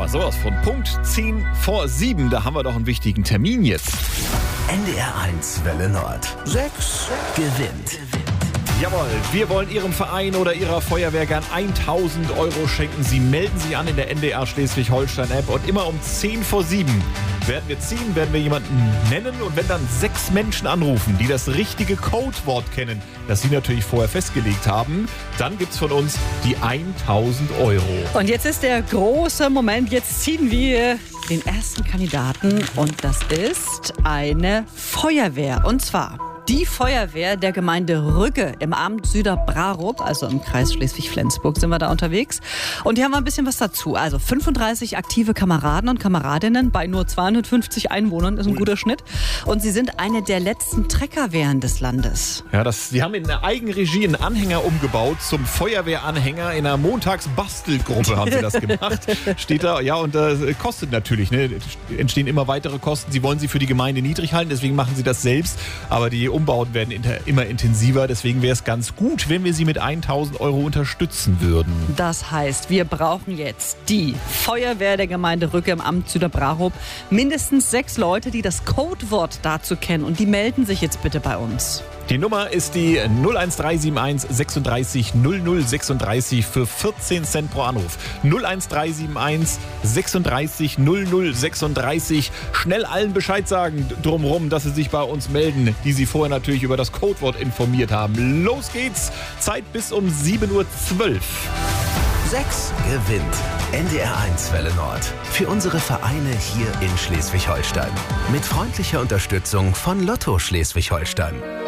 Aber sowas von Punkt 10 vor 7, da haben wir doch einen wichtigen Termin jetzt. NDR 1 Welle Nord. 6 gewinnt. Jawohl, wir wollen Ihrem Verein oder Ihrer Feuerwehr gern 1.000 € schenken. Sie melden sich an in der NDR Schleswig-Holstein-App und immer um 10 vor 7 werden wir ziehen, werden wir jemanden nennen und wenn dann 6 Menschen anrufen, die das richtige Codewort kennen, das Sie natürlich vorher festgelegt haben, dann gibt's von uns die 1.000 €. Und jetzt ist der große Moment, jetzt ziehen wir den ersten Kandidaten und das ist eine Feuerwehr und zwar die Feuerwehr der Gemeinde Rügge im Amt Süderbrarup, also im Kreis Schleswig-Flensburg sind wir da unterwegs. Und hier haben wir ein bisschen was dazu. Also 35 aktive Kameraden und Kameradinnen bei nur 250 Einwohnern, ist ein guter Schnitt. Und sie sind eine der letzten Treckerwehren des Landes. Ja, sie haben in der Eigenregie einen Anhänger umgebaut zum Feuerwehranhänger. In einer Montagsbastelgruppe haben sie das gemacht. Steht da, ja, und kostet natürlich, ne? Entstehen immer weitere Kosten. Sie wollen sie für die Gemeinde niedrig halten, deswegen machen sie das selbst. Aber die Umbauten werden immer intensiver. Deswegen wäre es ganz gut, wenn wir Sie mit 1.000 € unterstützen würden. Das heißt, wir brauchen jetzt die Feuerwehr der Gemeinde Rügge im Amt Süderbrarup. Mindestens 6 Leute, die das Codewort dazu kennen. Und die melden sich jetzt bitte bei uns. Die Nummer ist die 01371 36 00 36 für 14 Cent pro Anruf. 01371 36 00 36. Schnell allen Bescheid sagen drumherum, dass sie sich bei uns melden, die sie vorher natürlich über das Codewort informiert haben. Los geht's. Zeit bis um 7:12 Uhr. 6 gewinnt. NDR 1 Welle Nord. Für unsere Vereine hier in Schleswig-Holstein. Mit freundlicher Unterstützung von Lotto Schleswig-Holstein.